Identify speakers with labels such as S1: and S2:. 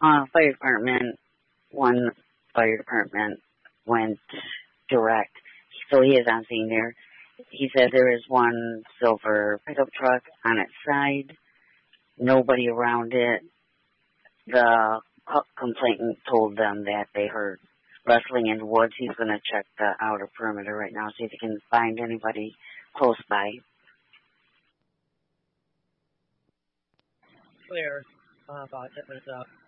S1: Fire department, one fire department went direct, so he is on scene there. He said there is one silver pickup truck on its side, nobody around it. The complainant told them that they heard rustling in the woods. He's going to check the outer perimeter right now, see if he can find anybody close by.
S2: Clear. It was